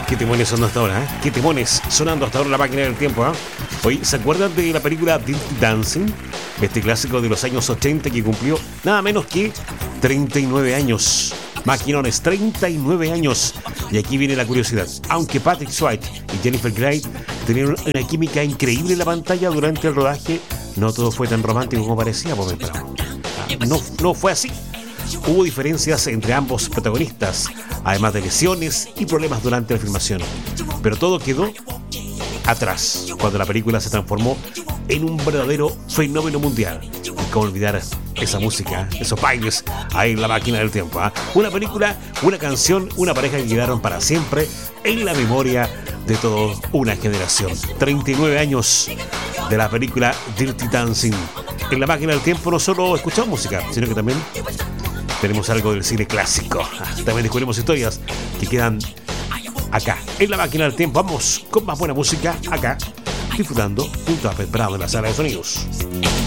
Qué timones sonando hasta ahora, ¿eh? Qué timones sonando hasta ahora la máquina del tiempo, ¿eh? Hoy, ¿se acuerdan de la película Dirty Dancing? Este clásico de los años 80 que cumplió nada menos que 39 años. Maquinones, 39 años. Y aquí viene la curiosidad. Aunque Patrick Swayze y Jennifer Grey tenían una química increíble en la pantalla durante el rodaje, no todo fue tan romántico como parecía, por ejemplo. No fue así. Hubo diferencias entre ambos protagonistas, además de lesiones y problemas durante la filmación. Pero todo quedó atrás cuando la película se transformó en un verdadero fenómeno mundial. Y cómo olvidar esa música, esos bailes ahí en la máquina del tiempo, ¿eh? Una película, una canción, una pareja que quedaron para siempre en la memoria de toda una generación. 39 años de la película Dirty Dancing. En la máquina del tiempo no solo escuchamos música, sino que también tenemos algo del cine clásico. También descubrimos historias que quedan acá, en la máquina del tiempo. Vamos con más buena música acá, disfrutando junto a Pep Bravo en la sala de sonidos.